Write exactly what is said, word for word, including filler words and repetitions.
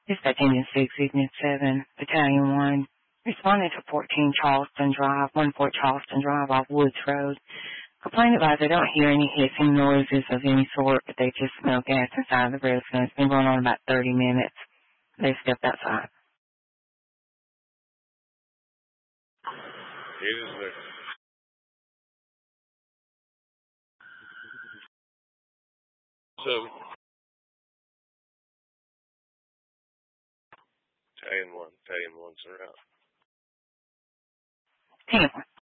Dispatch Union six, Union seven, Battalion one, responding to fourteen Charleston Drive, one four Charleston Drive off Woods Road. Complaint advised they don't hear any hissing noises of any sort, but they just smell gas inside the residence. It's been going on about thirty minutes. They stepped outside. It is there. So, Battalion one, Battalion one, sir, out. Ten.